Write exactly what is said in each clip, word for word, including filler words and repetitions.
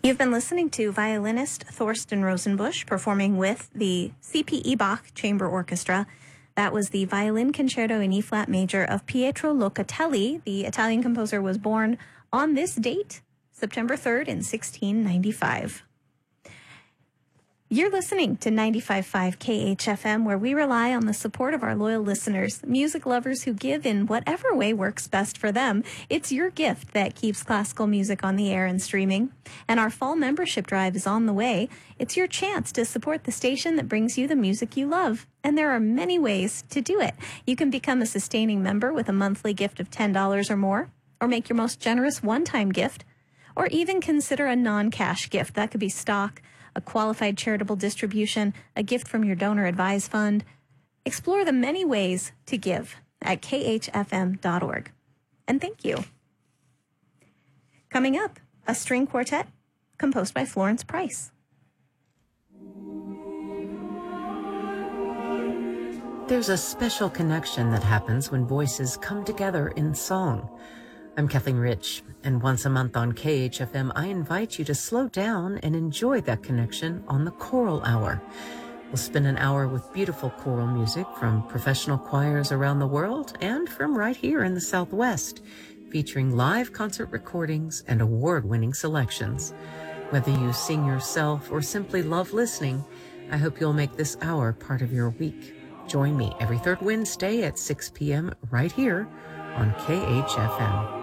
You've been listening to violinist Thorsten Rosenbusch performing with the C P E Bach Chamber Orchestra. That was the Violin Concerto in E-flat major of Pietro Locatelli. The Italian composer was born on this date, September third in sixteen ninety-five. You're listening to ninety-five point five K H F M, where we rely on the support of our loyal listeners, music lovers who give in whatever way works best for them. It's your gift that keeps classical music on the air and streaming. And our fall membership drive is on the way. It's your chance to support the station that brings you the music you love. And there are many ways to do it. You can become a sustaining member with a monthly gift of ten dollars or more, or make your most generous one-time gift, or even consider a non-cash gift. That could be stock, a qualified charitable distribution, a gift from your donor advised fund. Explore the many ways to give at K H F M dot org. And thank you. Coming up, a string quartet composed by Florence Price. There's a special connection that happens when voices come together in song. I'm Kathleen Rich, and once a month on K H F M, I invite you to slow down and enjoy that connection on the Choral Hour. We'll spend an hour with beautiful choral music from professional choirs around the world and from right here in the Southwest, featuring live concert recordings and award-winning selections. Whether you sing yourself or simply love listening, I hope you'll make this hour part of your week. Join me every third Wednesday at six p.m. right here on K H F M.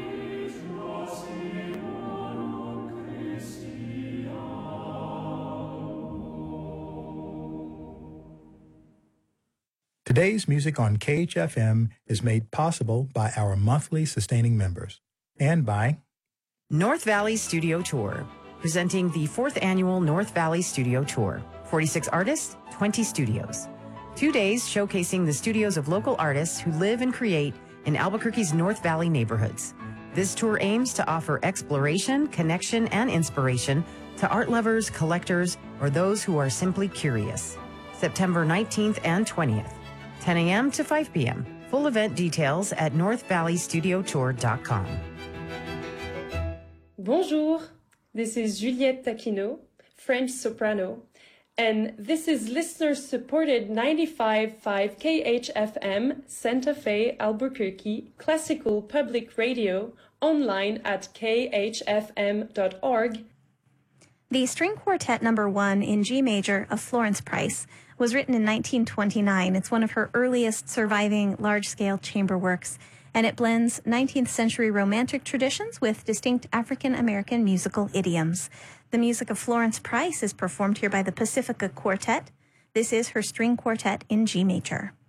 Today's music on K H F M is made possible by our monthly sustaining members and by North Valley Studio Tour, presenting the fourth annual North Valley Studio Tour. forty-six artists, twenty studios. Two days showcasing the studios of local artists who live and create in Albuquerque's North Valley neighborhoods. This tour aims to offer exploration, connection, and inspiration to art lovers, collectors, or those who are simply curious. September nineteenth and twentieth, ten a.m. to five p.m. Full event details at north valley studio tour dot com. Bonjour, this is Juliette Taquino, French soprano, and this is listener-supported ninety-five point five K H F M Santa Fe, Albuquerque, classical public radio, online at K H F M dot org. The string quartet number one in G major of Florence Price was written in nineteen twenty-nine. It's one of her earliest surviving large-scale chamber works, and it blends nineteenth century romantic traditions with distinct African-American musical idioms. The music of Florence Price is performed here by the Pacifica Quartet. This is her string quartet in G major.